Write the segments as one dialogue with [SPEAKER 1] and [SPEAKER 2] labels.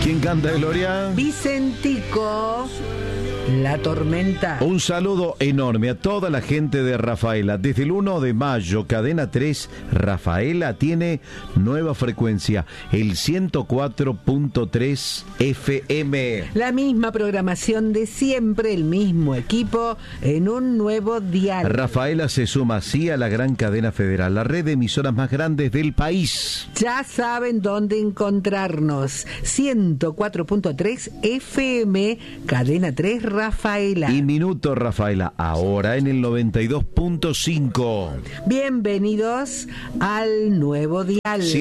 [SPEAKER 1] ¿Quién canta, Gloria?
[SPEAKER 2] Vicentico, La Tormenta.
[SPEAKER 1] Un saludo enorme a toda la gente de Rafaela. Desde el 1 de mayo, Cadena 3 Rafaela tiene nueva frecuencia, el 104.3 FM.
[SPEAKER 2] La misma programación de siempre, el mismo equipo, en un nuevo dial.
[SPEAKER 1] Rafaela se suma así a la gran cadena federal, la red de emisoras más grandes del país.
[SPEAKER 2] Ya saben dónde encontrarnos. 104.3 FM, Cadena 3 Rafaela.
[SPEAKER 1] Y Minuto Rafaela, ahora en el 92.5.
[SPEAKER 2] Bienvenidos al nuevo dial.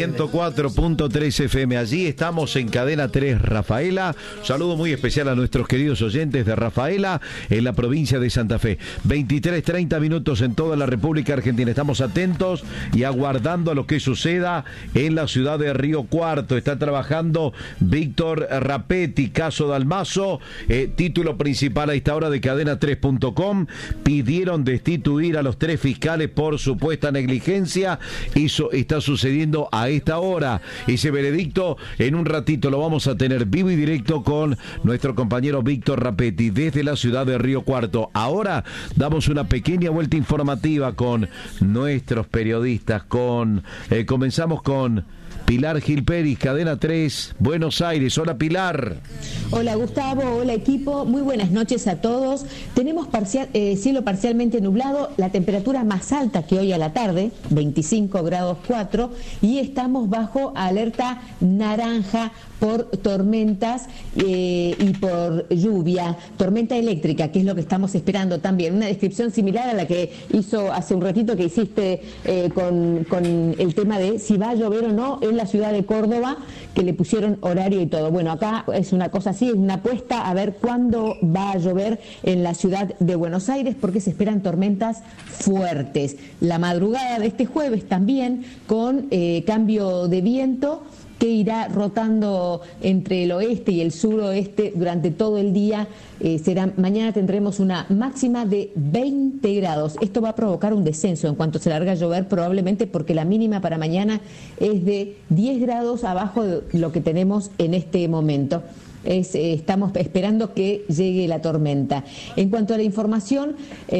[SPEAKER 1] 104.3 FM, allí estamos en Cadena 3 Rafaela. Un saludo muy especial a nuestros queridos oyentes de Rafaela, en la provincia de Santa Fe. 23:30 minutos en toda la República Argentina. Estamos atentos y aguardando a lo que suceda en la ciudad de Río Cuarto. Está trabajando Víctor Rapetti, caso Dalmazo, título principal a esta hora de cadena3.com. Pidieron destituir a los 3 fiscales por supuesta negligencia. Eso está sucediendo a esta hora. Ese veredicto en un ratito lo vamos a tener vivo y directo con nuestro compañero Víctor Rapetti desde la ciudad de Río Cuarto. Ahora damos una pequeña vuelta informativa con nuestros periodistas. Comenzamos con Pilar Gil Peris, Cadena 3, Buenos Aires. Hola, Pilar.
[SPEAKER 3] Hola, Gustavo. Hola, equipo. Muy buenas noches a todos. Tenemos cielo parcialmente nublado, la temperatura más alta que hoy a la tarde, 25 grados 4, y estamos bajo alerta naranja por tormentas y por lluvia, tormenta eléctrica, que es lo que estamos esperando también. Una descripción similar a la que hizo hace un ratito que hiciste con el tema de si va a llover o no en la ciudad de Córdoba, que le pusieron horario y todo. Bueno, acá es una cosa así, es una apuesta a ver cuándo va a llover en la ciudad de Buenos Aires, porque se esperan tormentas fuertes. La madrugada de este jueves también con cambio de viento, que irá rotando entre el oeste y el suroeste durante todo el día. Mañana tendremos una máxima de 20 grados. Esto va a provocar un descenso en cuanto se larga a llover, probablemente porque la mínima para mañana es de 10 grados abajo de lo que tenemos en este momento. Estamos esperando que llegue la tormenta. En cuanto a la información,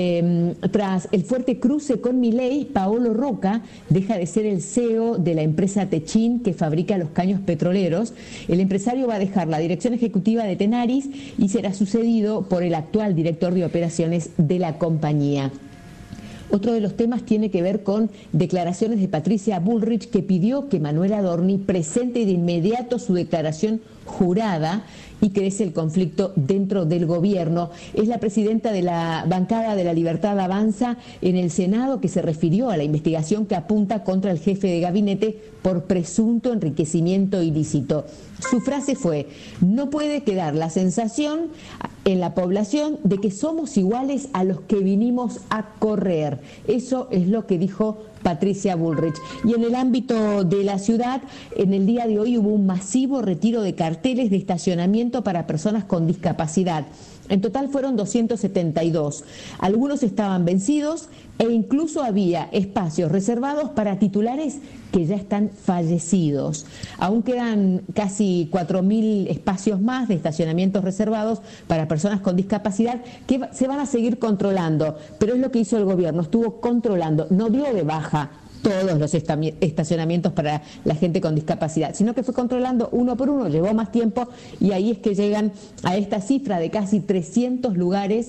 [SPEAKER 3] tras el fuerte cruce con Milei, Paolo Roca deja de ser el CEO de la empresa Techin, que fabrica los caños petroleros. El empresario va a dejar la dirección ejecutiva de Tenaris y será sucedido por el actual director de operaciones de la compañía. Otro de los temas tiene que ver con declaraciones de Patricia Bullrich, que pidió que Manuel Adorni presente de inmediato su declaración jurada, y crece el conflicto dentro del gobierno. Es la presidenta de la bancada de la Libertad Avanza en el Senado que se refirió a la investigación que apunta contra el jefe de gabinete por presunto enriquecimiento ilícito. Su frase fue: no puede quedar la sensación en la población de que somos iguales a los que vinimos a correr. Eso es lo que dijo Patricia Bullrich. Y en el ámbito de la ciudad, en el día de hoy hubo un masivo retiro de carteles de estacionamiento para personas con discapacidad. En total fueron 272. Algunos estaban vencidos e incluso había espacios reservados para titulares que ya están fallecidos. Aún quedan casi 4.000 espacios más de estacionamientos reservados para personas con discapacidad que se van a seguir controlando, pero es lo que hizo el gobierno, estuvo controlando, no dio de baja todos los estacionamientos para la gente con discapacidad, sino que fue controlando uno por uno, llevó más tiempo, y ahí es que llegan a esta cifra de casi 300 lugares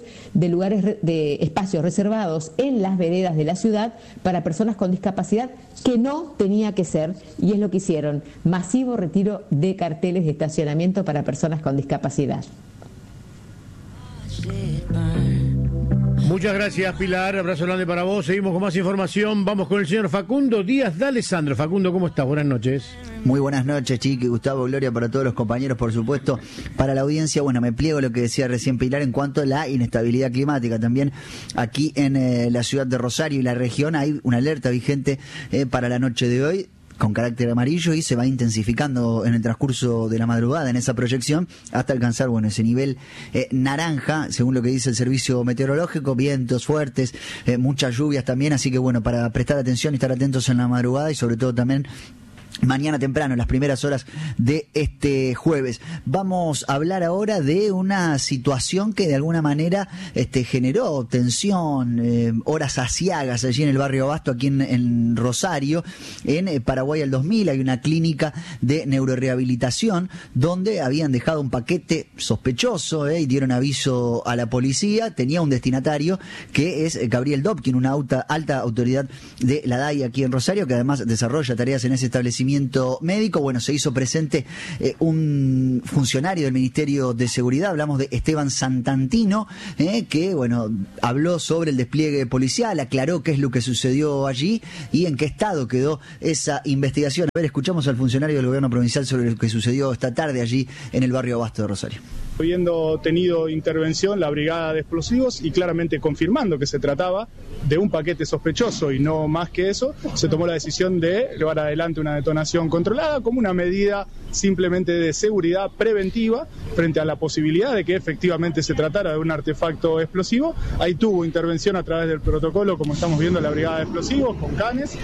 [SPEAKER 3] de espacios reservados en las veredas de la ciudad para personas con discapacidad, que no tenía que ser, y es lo que hicieron: masivo retiro de carteles de estacionamiento para personas con discapacidad.
[SPEAKER 4] Muchas gracias, Pilar. Abrazo grande para vos. Seguimos con más información. Vamos con el señor Facundo Díaz de Alessandro. Facundo, ¿cómo estás? Buenas noches.
[SPEAKER 5] Muy buenas noches, Chiqui, Gustavo, Gloria, para todos los compañeros, por supuesto, para la audiencia. Bueno, me pliego a lo que decía recién Pilar en cuanto a la inestabilidad climática. También aquí en la ciudad de Rosario y la región hay una alerta vigente para la noche de hoy, con carácter amarillo, y se va intensificando en el transcurso de la madrugada en esa proyección hasta alcanzar, bueno, ese nivel naranja, según lo que dice el servicio meteorológico. Vientos fuertes, muchas lluvias también, así que bueno, para prestar atención y estar atentos en la madrugada, y sobre todo también mañana temprano, en las primeras horas de este jueves. Vamos a hablar ahora de una situación que de alguna manera generó tensión, horas aciagas allí en el barrio Abasto, aquí en Rosario. En Paraguay al 2000 hay una clínica de neurorehabilitación donde habían dejado un paquete sospechoso y dieron aviso a la policía. Tenía un destinatario que es Gabriel Dobkin, una alta autoridad de la DAI aquí en Rosario, que además desarrolla tareas en ese establecimiento médico. Bueno, se hizo presente un funcionario del Ministerio de Seguridad, hablamos de Esteban Santantino, que bueno, habló sobre el despliegue policial, aclaró qué es lo que sucedió allí y en qué estado quedó esa investigación. A ver, escuchamos al funcionario del gobierno provincial sobre lo que sucedió esta tarde allí en el barrio Abasto de Rosario.
[SPEAKER 6] Habiendo tenido intervención la brigada de explosivos y claramente confirmando que se trataba de un paquete sospechoso y no más que eso, se tomó la decisión de llevar adelante una detonación controlada como una medida simplemente de seguridad preventiva frente a la posibilidad de que efectivamente se tratara de un artefacto explosivo. Ahí tuvo intervención a través del protocolo, como estamos viendo, la brigada de explosivos con canes,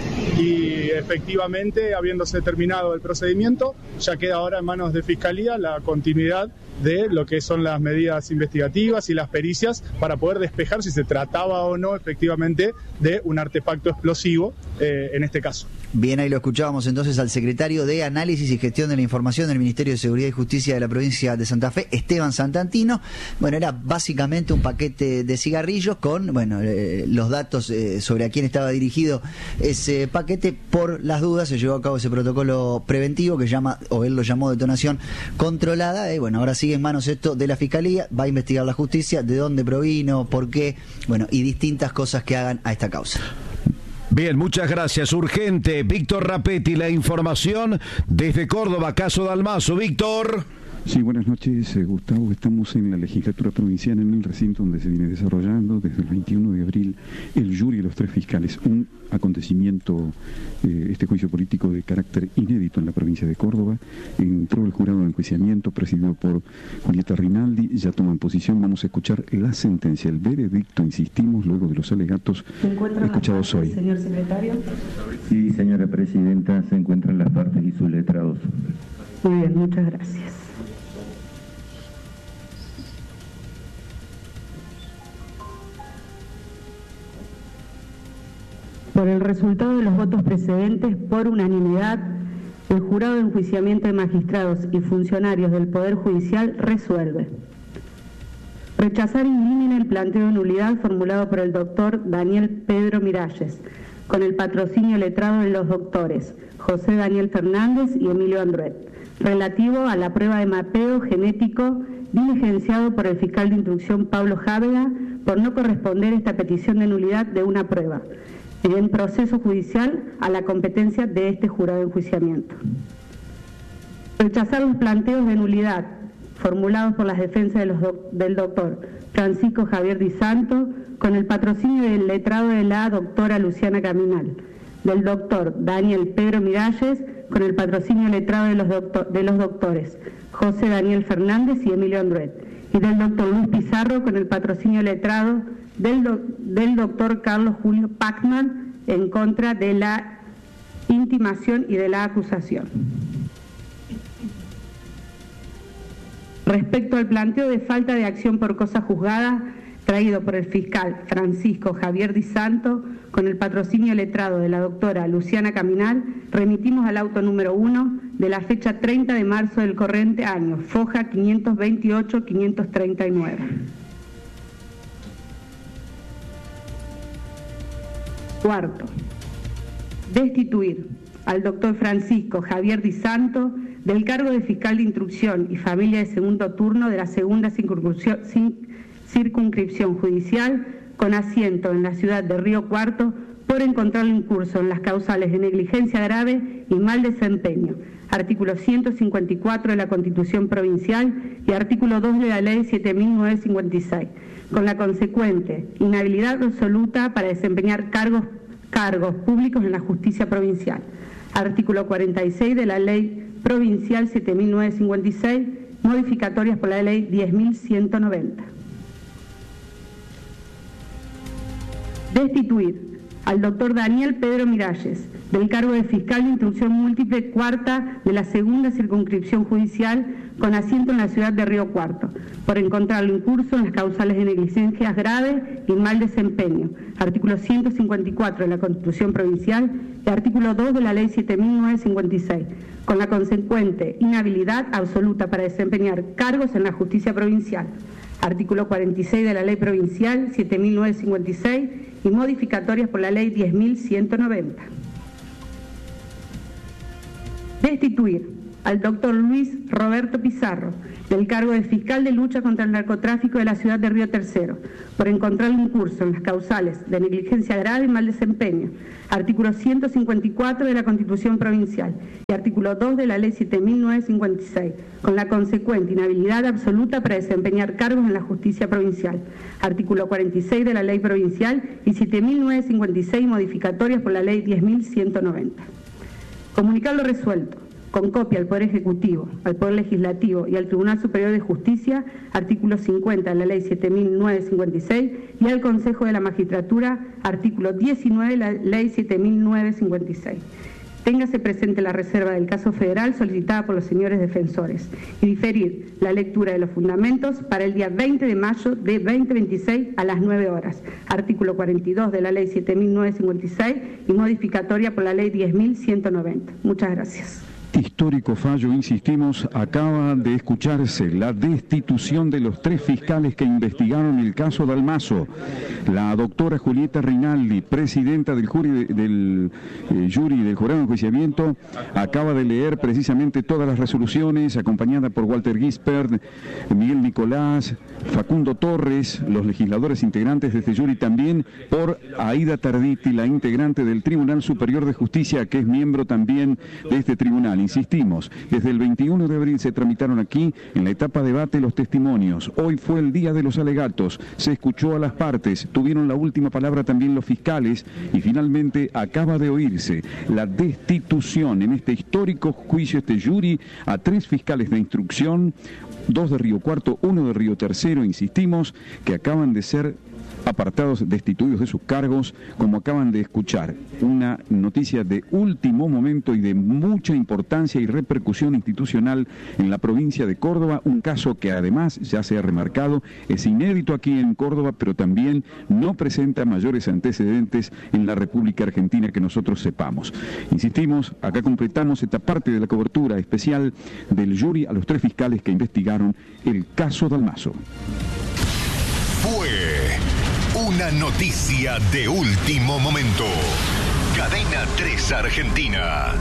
[SPEAKER 6] y efectivamente, habiéndose terminado el procedimiento, ya queda ahora en manos de Fiscalía la continuidad de lo que son las medidas investigativas y las pericias para poder despejar si se trataba o no efectivamente de un artefacto explosivo en este caso.
[SPEAKER 5] Bien, ahí lo escuchábamos entonces al secretario de Análisis y Gestión de la Información del Ministerio de Seguridad y Justicia de la provincia de Santa Fe, Esteban Santantino. Bueno, era básicamente un paquete de cigarrillos con, bueno, los datos sobre a quién estaba dirigido ese paquete. Por las dudas se llevó a cabo ese protocolo preventivo que él lo llamó detonación controlada. Bueno, ahora sigue en manos esto de la Fiscalía, va a investigar la justicia de dónde provino, por qué, bueno, y distintas cosas que hagan a esta causa.
[SPEAKER 1] Bien, muchas gracias. Urgente, Víctor Rapetti, la información desde Córdoba, caso Dalmazo. Víctor.
[SPEAKER 7] Sí, buenas noches, Gustavo. Estamos en la legislatura provincial, en el recinto donde se viene desarrollando desde el 21 de abril el jury de los 3 fiscales. Un acontecimiento, este juicio político de carácter inédito en la provincia de Córdoba. Entró el jurado de enjuiciamiento presidido por Julieta Rinaldi. Ya toman posición. Vamos a escuchar la sentencia, el veredicto, insistimos, luego de los alegatos escuchados hoy.
[SPEAKER 8] Señor secretario.
[SPEAKER 9] Sí, señora presidenta, se encuentran las partes y sus letrados.
[SPEAKER 8] Muy bien, muchas gracias. Por el resultado de los votos precedentes, por unanimidad, el jurado de enjuiciamiento de magistrados y funcionarios del Poder Judicial resuelve rechazar in limine el planteo de nulidad formulado por el doctor Daniel Pedro Miralles, con el patrocinio letrado de los doctores José Daniel Fernández y Emilio Andruet, relativo a la prueba de mapeo genético diligenciado por el fiscal de instrucción Pablo Jávega por no corresponder esta petición de nulidad de una prueba en proceso judicial a la competencia de este jurado de enjuiciamiento. Rechazar los planteos de nulidad formulados por las defensas del doctor Francisco Javier Di Santo con el patrocinio del letrado de la doctora Luciana Caminal, del doctor Daniel Pedro Miralles con el patrocinio letrado de los doctores José Daniel Fernández y Emilio Andruet, y del doctor Luis Pizarro con el patrocinio letrado del doctor Carlos Julio Pacman en contra de la intimación y de la acusación. Respecto al planteo de falta de acción por cosa juzgada traído por el fiscal Francisco Javier Di Santo con el patrocinio letrado de la doctora Luciana Caminal, remitimos al auto número 1 de la fecha 30 de marzo del corriente año, foja 528-539. Cuarto, destituir al doctor Francisco Javier Di Santo del cargo de fiscal de instrucción y familia de segundo turno de la segunda circunscripción judicial con asiento en la ciudad de Río Cuarto por encontrarlo incurso en las causales de negligencia grave y mal desempeño, artículo 154 de la Constitución Provincial y artículo 2 de la Ley 7.956, con la consecuente inhabilidad absoluta para desempeñar cargos públicos en la justicia provincial, artículo 46 de la Ley Provincial 7.956, modificatorias por la Ley 10.190. Destituir al doctor Daniel Pedro Miralles del cargo de fiscal de instrucción múltiple cuarta de la segunda circunscripción judicial con asiento en la ciudad de Río Cuarto, por encontrarlo incurso en las causales de negligencias graves y mal desempeño, artículo 154 de la Constitución Provincial y artículo 2 de la Ley 7.956, con la consecuente inhabilidad absoluta para desempeñar cargos en la justicia provincial, artículo 46 de la Ley Provincial 7.956 y modificatorias por la Ley 10.190. Destituir al doctor Luis Roberto Pizarro del cargo de fiscal de lucha contra el narcotráfico de la ciudad de Río Tercero, por encontrarlo incurso en las causales de negligencia grave y mal desempeño, artículo 154 de la Constitución Provincial y artículo 2 de la Ley 7.956, con la consecuente inhabilidad absoluta para desempeñar cargos en la justicia provincial, artículo 46 de la Ley Provincial y 7.956 modificatorias por la Ley 10.190. Comunicar lo resuelto, con copia al Poder Ejecutivo, al Poder Legislativo y al Tribunal Superior de Justicia, artículo 50 de la Ley 7.956, y al Consejo de la Magistratura, artículo 19 de la Ley 7.956. Téngase presente la reserva del caso federal solicitada por los señores defensores y diferir la lectura de los fundamentos para el día 20 de mayo de 2026 a las 9 horas. Artículo 42 de la Ley 7.956 y modificatoria por la Ley 10.190. Muchas gracias.
[SPEAKER 7] Histórico fallo, insistimos, acaba de escucharse la destitución de los 3 fiscales que investigaron el caso Dalmazo. La doctora Julieta Rinaldi, presidenta del jury del jurado de enjuiciamiento, acaba de leer precisamente todas las resoluciones, acompañada por Walter Gispert, Miguel Nicolás, Facundo Torres, los legisladores integrantes de este jury, también por Aida Tarditi, la integrante del Tribunal Superior de Justicia, que es miembro también de este tribunal. Insistimos, desde el 21 de abril se tramitaron aquí, en la etapa debate, los testimonios. Hoy fue el día de los alegatos, se escuchó a las partes, tuvieron la última palabra también los fiscales y finalmente acaba de oírse la destitución en este histórico juicio, este jury, a 3 fiscales de instrucción, 2 de Río Cuarto, 1 de Río Tercero, insistimos, que acaban de ser apartados, destituidos de sus cargos, como acaban de escuchar. Una noticia de último momento y de mucha importancia y repercusión institucional en la provincia de Córdoba, un caso que además, ya se ha remarcado, es inédito aquí en Córdoba, pero también no presenta mayores antecedentes en la República Argentina que nosotros sepamos. Insistimos, acá completamos esta parte de la cobertura especial del jury a los 3 fiscales que investigaron el caso Dalmazo.
[SPEAKER 10] Fue una noticia de último momento. Cadena 3 Argentina.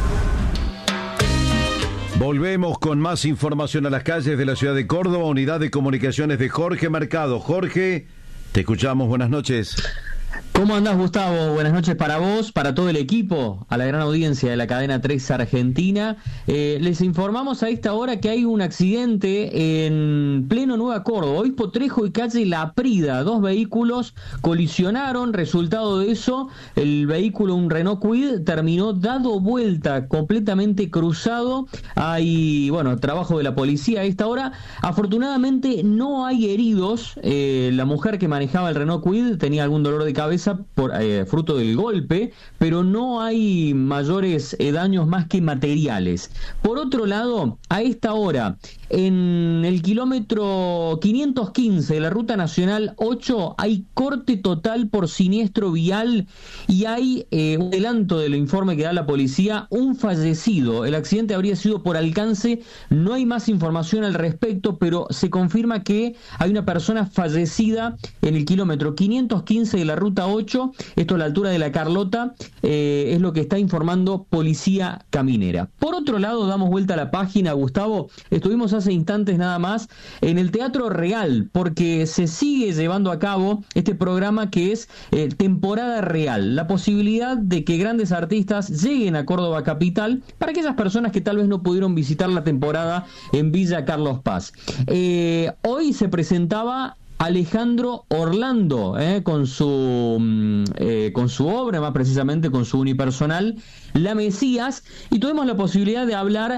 [SPEAKER 1] Volvemos con más información a las calles de la ciudad de Córdoba. Unidad de Comunicaciones de Jorge Mercado. Jorge, te escuchamos. Buenas noches.
[SPEAKER 11] ¿Cómo andás, Gustavo? Buenas noches para vos, para todo el equipo, a la gran audiencia de la cadena 3 Argentina. Les informamos a esta hora que hay un accidente en pleno Nueva Córdoba, Obispo Trejo y calle La Prida. 2 vehículos colisionaron, resultado de eso, el vehículo, un Renault Kwid, terminó dado vuelta, completamente cruzado. Hay, trabajo de la policía a esta hora. Afortunadamente no hay heridos. La mujer que manejaba el Renault Kwid tenía algún dolor de cabeza por fruto del golpe, pero no hay mayores daños más que materiales. Por otro lado, a esta hora, en el kilómetro 515 de la Ruta Nacional 8 hay corte total por siniestro vial y hay un adelanto del informe que da la policía, un fallecido. El accidente habría sido por alcance, no hay más información al respecto, pero se confirma que hay una persona fallecida en el kilómetro 515 de la Ruta 8, esto a la altura de la Carlota, es lo que está informando Policía Caminera. Por otro lado, damos vuelta a la página, Gustavo, estuvimos hace instantes nada más en el Teatro Real, porque se sigue llevando a cabo este programa que es Temporada Real, la posibilidad de que grandes artistas lleguen a Córdoba capital para aquellas personas que tal vez no pudieron visitar la temporada en Villa Carlos Paz. Hoy se presentaba Alejandro Orlando, con su obra, más precisamente con su unipersonal, La Mesías, y tuvimos la posibilidad de hablar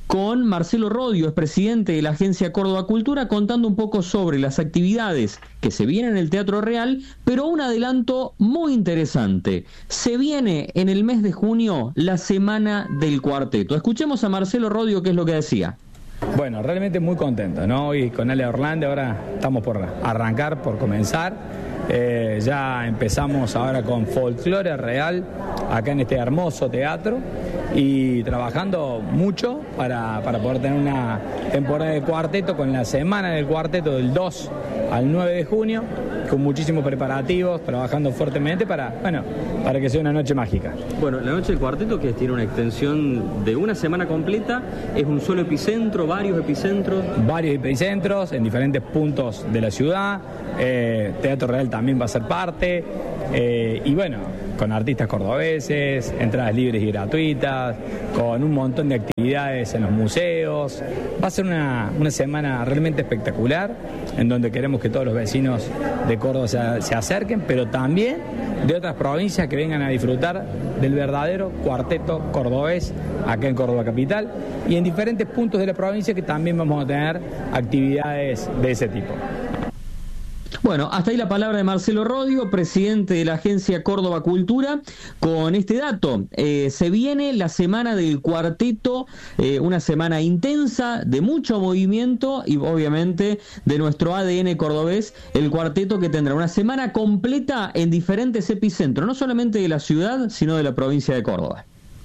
[SPEAKER 11] con Marcelo Rodio, es presidente de la Agencia Córdoba Cultura, contando un poco sobre las actividades que se vienen en el Teatro Real, pero un adelanto muy interesante. Se viene en el mes de junio la Semana del Cuarteto. Escuchemos a Marcelo Rodio qué es lo que decía.
[SPEAKER 12] Bueno, realmente muy contento, ¿no? Hoy con Ale Orlando, ahora estamos por arrancar, por comenzar. Ya empezamos ahora con Folclore Real, acá en este hermoso teatro, y trabajando mucho para poder tener una temporada de cuarteto con la Semana del Cuarteto del 2 al 9 de junio, con muchísimos preparativos, trabajando fuertemente para que sea una noche mágica.
[SPEAKER 13] Bueno, la noche del cuarteto, que tiene una extensión de una semana completa, ¿es un solo epicentro, varios epicentros?
[SPEAKER 12] Varios epicentros en diferentes puntos de la ciudad. Teatro Real también va a ser parte, y bueno, con artistas cordobeses, entradas libres y gratuitas, con un montón de actividades en los museos. Va a ser una semana realmente espectacular, en donde queremos que todos los vecinos de Córdoba se acerquen, pero también de otras provincias que vengan a disfrutar del verdadero cuarteto cordobés acá en Córdoba Capital, y en diferentes puntos de la provincia que también vamos a tener actividades de ese tipo.
[SPEAKER 11] Bueno, hasta ahí la palabra de Marcelo Rodio, presidente de la Agencia Córdoba Cultura, con este dato. Se viene la Semana del Cuarteto, una semana intensa, de mucho movimiento y obviamente de nuestro ADN cordobés, el cuarteto, que tendrá una semana completa en diferentes epicentros, no solamente de la ciudad, sino de la provincia de Córdoba.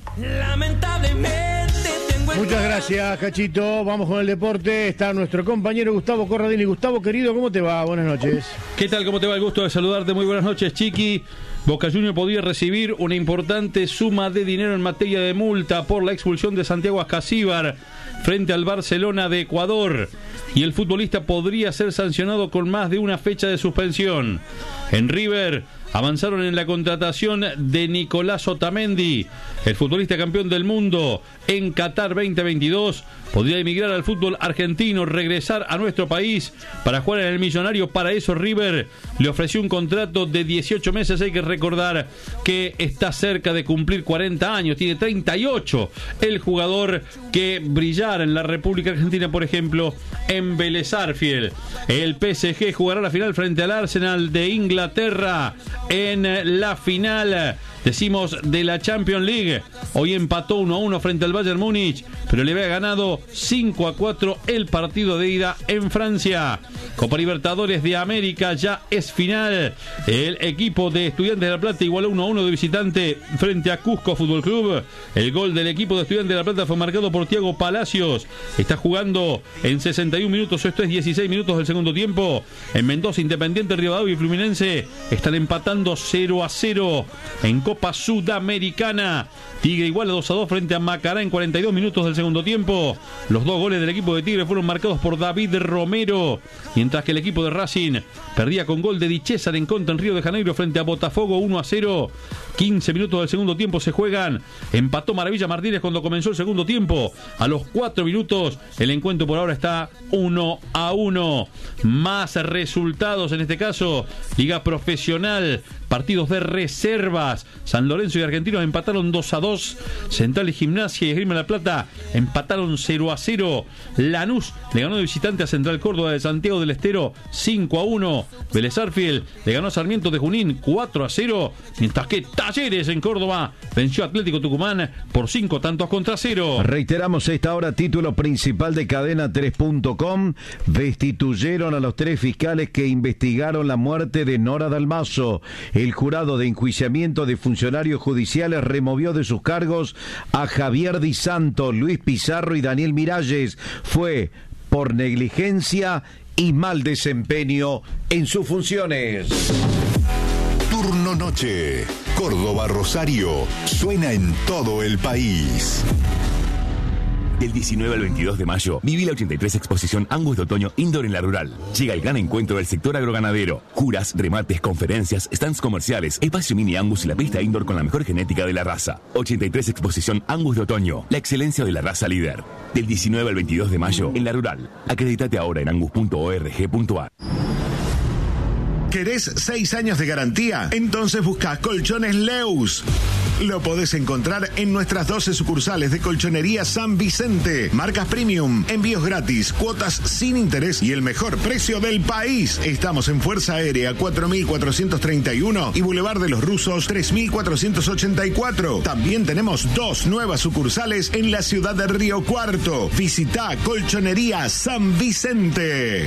[SPEAKER 4] Muchas gracias, Cachito. Vamos con el deporte. Está nuestro compañero Gustavo Corradini. Gustavo, querido, ¿cómo te va? Buenas noches.
[SPEAKER 14] ¿Qué tal? ¿Cómo te va? El gusto de saludarte. Muy buenas noches, Chiqui. Boca Juniors podría recibir una importante suma de dinero en materia de multa por la expulsión de Santiago Ascasíbar frente al Barcelona de Ecuador, y el futbolista podría ser sancionado con más de una fecha de suspensión. En River avanzaron en la contratación de Nicolás Otamendi. El futbolista campeón del mundo en Qatar 2022 podría emigrar al fútbol argentino, regresar a nuestro país para jugar en el Millonario. Para eso River le ofreció un contrato de 18 meses. Hay que recordar que está cerca de cumplir 40 años, tiene 38. El jugador que brillara en la República Argentina, por ejemplo, en Vélez Sarsfield. El PSG jugará la final frente al Arsenal de Inglaterra en la final, decimos, de la Champions League. Hoy empató 1-1 frente al Bayern Múnich, pero le había ganado 5-4 el partido de ida en Francia. Copa Libertadores de América ya es final. El equipo de Estudiantes de La Plata igualó 1-1 de visitante frente a Cusco Fútbol Club. El gol del equipo de Estudiantes de La Plata fue marcado por Thiago Palacios. Está jugando en 61 minutos, esto es 16 minutos del segundo tiempo. En Mendoza, Independiente, Rivadavia y Fluminense están empatando 0-0 en Copa Sudamericana. Tigre iguala 2-2 frente a Macará en 42 minutos del segundo tiempo. Los dos goles del equipo de Tigre fueron marcados por David Romero, mientras que el equipo de Racing perdía con gol de Di César en contra en Río de Janeiro frente a Botafogo 1-0. 15 minutos del segundo tiempo se juegan. Empató Maravilla Martínez cuando comenzó el segundo tiempo. A los 4 minutos el encuentro por ahora está 1-1. Más resultados, en este caso Liga Profesional, partidos de reservas. San Lorenzo y Argentinos empataron 2-2. Central y Gimnasia y Esgrima La Plata empataron 0-0. Lanús le ganó de visitante a Central Córdoba de Santiago del Estero 5-1. Vélez Sarsfield le ganó a Sarmiento de Junín 4-0. Mientras que Talleres en Córdoba venció a Atlético Tucumán por 5-0.
[SPEAKER 1] Reiteramos esta hora, título principal de cadena3.com. Destituyeron a los 3 fiscales que investigaron la muerte de Nora Dalmazo. El jurado de enjuiciamiento de funcionarios judiciales removió de sus cargos a Javier Di Santo, Luis Pizarro y Daniel Miralles. Fue por negligencia y mal desempeño en sus funciones.
[SPEAKER 10] Turno noche. Córdoba Rosario suena en todo el país.
[SPEAKER 15] Del 19 al 22 de mayo, viví la 83 Exposición Angus de Otoño Indoor en la Rural. Llega el gran encuentro del sector agroganadero. Juras, remates, conferencias, stands comerciales, espacio mini Angus y la pista indoor con la mejor genética de la raza. 83 Exposición Angus de Otoño, la excelencia de la raza líder. Del 19 al 22 de mayo, en la Rural. Acreditate ahora en angus.org.ar.
[SPEAKER 10] ¿Querés 6 años de garantía? Entonces busca Colchones Leus.
[SPEAKER 16] Lo podés encontrar en nuestras 12 sucursales de Colchonería San Vicente. Marcas premium, envíos gratis, cuotas sin interés y el mejor precio del país. Estamos en Fuerza Aérea 4431 y Boulevard de los Rusos 3484. También tenemos 2 nuevas sucursales en la ciudad de Río Cuarto. Visita Colchonería San Vicente.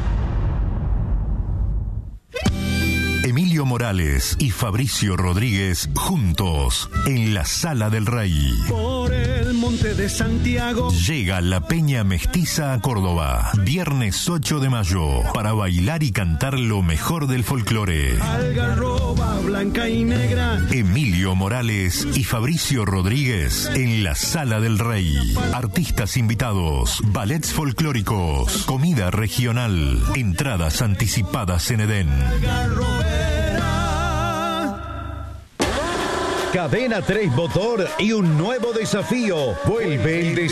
[SPEAKER 10] Emilio Morales y Fabricio Rodríguez juntos en la Sala del Rey.
[SPEAKER 17] Por el monte de Santiago.
[SPEAKER 10] Llega la Peña Mestiza a Córdoba, viernes 8 de mayo, para bailar y cantar lo mejor del folclore.
[SPEAKER 17] Algarroba blanca y negra.
[SPEAKER 10] Emilio Morales y Fabricio Rodríguez en la Sala del Rey. Artistas invitados, ballets folclóricos, comida regional, entradas anticipadas en Edén.
[SPEAKER 1] Cadena 3 Motor y un nuevo desafío. Vuelve el